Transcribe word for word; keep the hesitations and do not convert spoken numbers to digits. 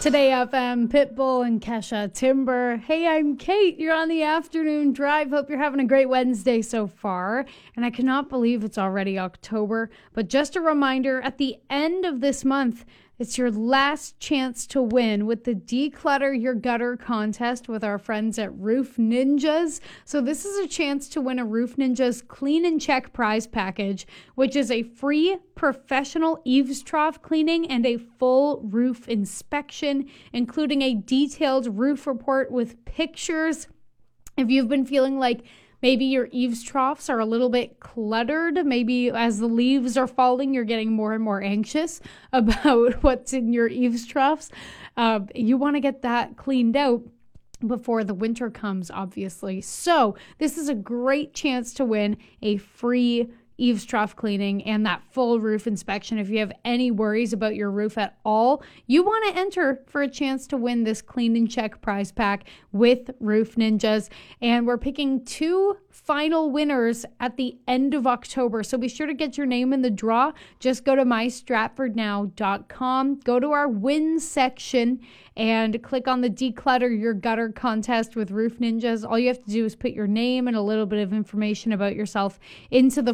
Today F M, Pitbull and Kesha Timber. Hey, I'm Kate. You're on the afternoon drive. Hope you're having a great Wednesday so far. And I cannot believe it's already October. But just a reminder, at the end of this month, it's your last chance to win with the Declutter Your Gutter contest with our friends at Roof Ninjas. So this is a chance to win a Roof Ninjas Clean and Check prize package, which is a free professional eaves trough cleaning and a full roof inspection, including a detailed roof report with pictures. If you've been feeling like maybe your eaves troughs are a little bit cluttered. Maybe as the leaves are falling, you're getting more and more anxious about what's in your eaves troughs. Uh, you want to get that cleaned out before the winter comes, obviously. So this is a great chance to win a free eaves trough cleaning and that full roof inspection. If you have any worries about your roof at all, you want to enter for a chance to win this Clean and Check prize pack with Roof Ninjas. And we're picking two final winners at the end of October. So be sure to get your name in the draw. Just go to my stratford now dot com, go to our win section and click on the Declutter Your Gutter contest with Roof Ninjas. All you have to do is put your name and a little bit of information about yourself into the